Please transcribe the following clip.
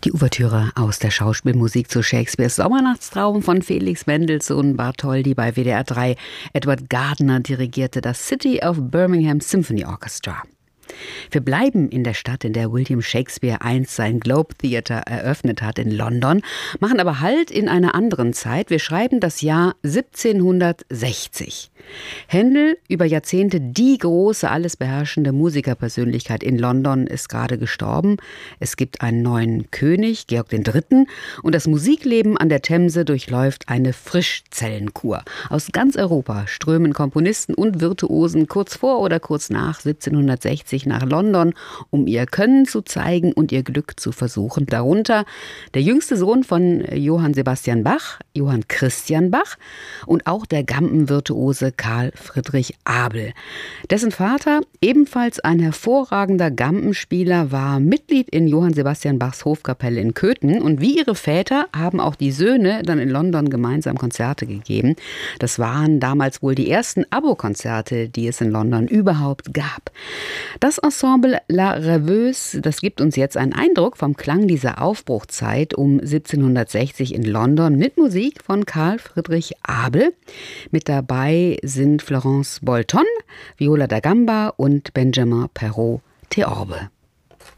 Die Ouvertüre aus der Schauspielmusik zu Shakespeares Sommernachtstraum von Felix Mendelssohn Bartholdy bei WDR 3. Edward Gardner dirigierte das City of Birmingham Symphony Orchestra. Wir bleiben in der Stadt, in der William Shakespeare einst sein Globe Theatre eröffnet hat, in London, machen aber Halt in einer anderen Zeit. Wir schreiben das Jahr 1760. Händel, über Jahrzehnte die große, alles beherrschende Musikerpersönlichkeit in London, ist gerade gestorben. Es gibt einen neuen König, Georg III. Und das Musikleben an der Themse durchläuft eine Frischzellenkur. Aus ganz Europa strömen Komponisten und Virtuosen kurz vor oder kurz nach 1760 nach London, um ihr Können zu zeigen und ihr Glück zu versuchen. Darunter der jüngste Sohn von Johann Sebastian Bach, Johann Christian Bach, und auch der Gampenvirtuose Karl Friedrich Abel. Dessen Vater, ebenfalls ein hervorragender Gampenspieler, war Mitglied in Johann Sebastian Bachs Hofkapelle in Köthen. Und wie ihre Väter haben auch die Söhne dann in London gemeinsam Konzerte gegeben. Das waren damals wohl die ersten Abo-Konzerte, die es in London überhaupt gab. Das Ensemble La Rêveuse, das gibt uns jetzt einen Eindruck vom Klang dieser Aufbruchzeit um 1760 in London mit Musik von Karl Friedrich Abel. Mit dabei sind Florence Bolton, Viola da Gamba und Benjamin Perrault Theorbe.